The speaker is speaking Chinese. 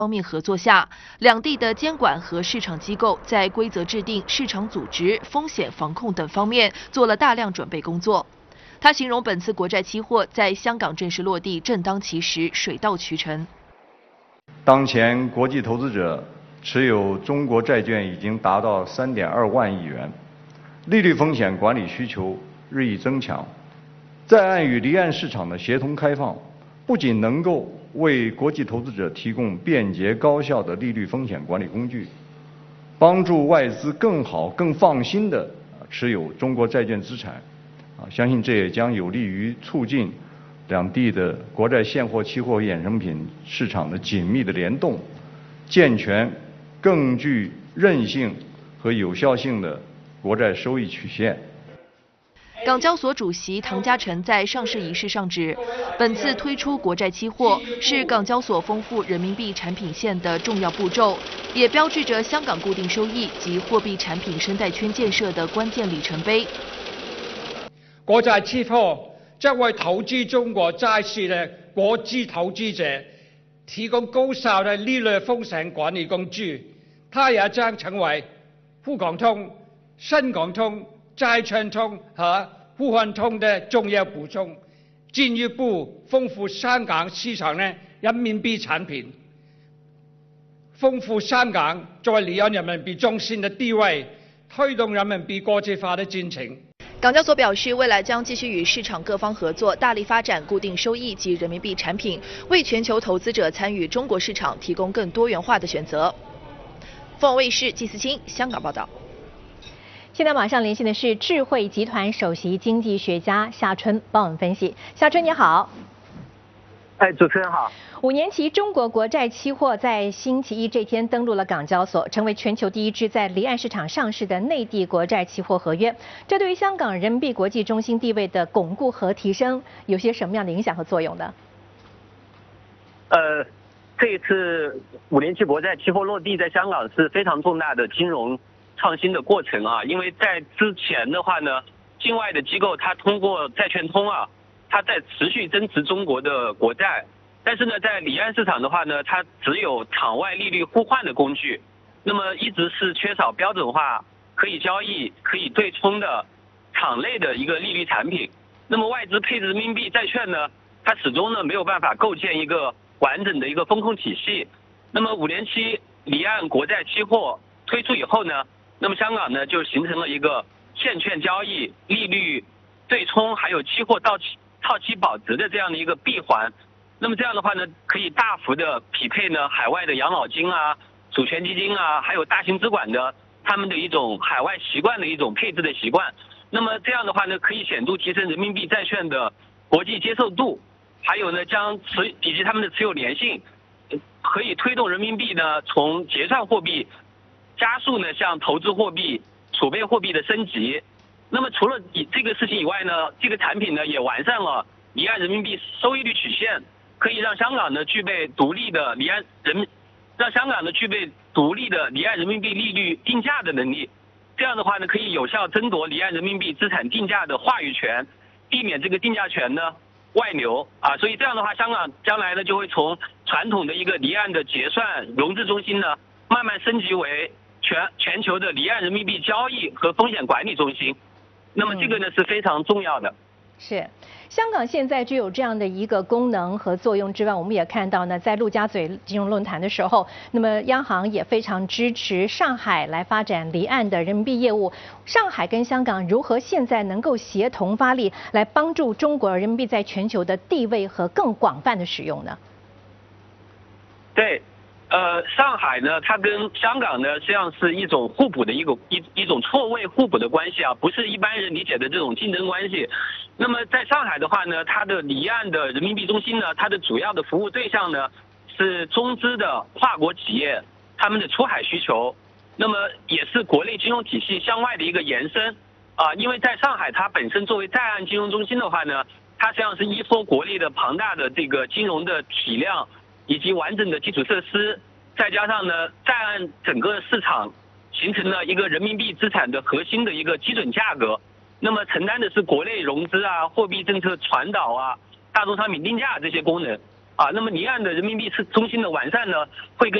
方面合作下，两地的监管和市场机构在规则制定、市场组织、风险防控等方面做了大量准备工作。他形容本次国债期货在香港正式落地，正当其时，水到渠成。 当前国际投资者持有中国债券已经达到3.2万亿元，利率风险管理需求日益增强。在岸与离岸市场的协同开放，不仅能够为国际投资者提供便捷高效的利率风险管理工具，帮助外资更好、更放心地持有中国债券资产。相信这也将有利于促进两地的国债现货、期货衍生品市场的紧密的联动，健全更具韧性和有效性的国债收益曲线。 港交所主席唐家成在上市仪式上指，本次推出国债期货是港交所丰富人民币产品线的重要步骤，也标志着香港固定收益及货币产品生态圈建设的关键里程碑。 國債期貨將為投資中國債市的國際投資者提供高效的利率風險管理工具，它也將成為滬港通、深港通、債券通和互換通的重要補充，進一步豐富香港市場的人民幣產品，豐富香港作為離岸人民幣中心的地位，推動人民幣國際化的進程。 港交所表示，未來將繼續與市場各方合作，大力發展固定收益及人民幣產品，為全球投資者參與中國市場提供更多元化的選擇。鳳凰衛視季思清香港報道。 現在馬上連線的是智慧集團首席經濟學家夏春，幫我們分析。夏春你好。 主持人好。 5年期中國國債期貨在星期一這天登陸了港交所，成為全球第一支在離岸市場上市的內地國債期貨合約。這對於香港人民幣國際中心地位的鞏固和提升，有些什麼樣的影響和作用呢？ 這一次5年期國債期貨落地在香港是非常重大的金融創新的過程啊，因為在之前的話呢，境外的機構它通過債券通啊，它在持續增持中國的國債。但是呢，在離岸市場的話呢，它只有場外利率互換的工具，那麼一直是缺少標準化、可以交易、可以對沖的場內的一個利率產品。那麼外資配置人民幣債券呢，它始終呢沒有辦法構建一個完整的一個風控體系。那麼5年期離岸國債期貨推出以後呢，那麼香港呢就形成了一個現券交易、利率對沖還有期貨到期保值的這樣的一個閉環。那麼這樣的話呢，可以大幅的匹配呢海外的養老金啊、主權基金啊，還有大型資管的他們的一種海外習慣的一種配置的習慣。那麼這樣的話呢，可以顯著提升人民幣債券的國際接受度，還有呢以及他們的持有粘性，可以推動人民幣呢從結算貨幣加速呢向投資貨幣、儲備貨幣的升級。那麼除了這個事情以外呢，這個產品呢也完善了離岸人民幣收益率曲線。可以讓香港呢具備獨立的離岸人民幣利率定價的能力，這樣的話呢可以有效爭奪離岸人民幣資產定價的話語權，避免這個定價權呢外流啊。所以這樣的話，香港將來呢就會從傳統的一個離岸的結算融資中心呢，慢慢升級為全球的離岸人民幣交易和風險管理中心。那麼這個呢是非常重要的。 是，香港現在具有這樣的一個功能和作用之外，我們也看到呢，在陸家嘴金融論壇的時候，那麼央行也非常支持上海來發展離岸的人民幣業務。上海跟香港如何現在能夠協同發力，來幫助中國人民幣在全球的地位和更廣泛的使用呢？ 對。上海呢，它跟香港呢，實際上是一種互補的一種錯位互補的關係啊，不是一般人理解的這種競爭關係。那麼在上海的話呢，它的離岸的人民幣中心呢，它的主要的服務對象呢是中資的跨國企業，他們的出海需求，那麼也是國內金融體系向外的一個延伸啊。因為在上海，它本身作為在岸金融中心的話呢，它實際上是依托國內的龐大的這個金融的體量，以及完整的基礎設施，再加上呢，在岸整個市場形成了一個人民幣資產的核心的一個基準價格，那麼承擔的是國內融資啊、貨幣政策傳導啊、大宗商品定價這些功能那么离岸的人民币中心的完善呢，会跟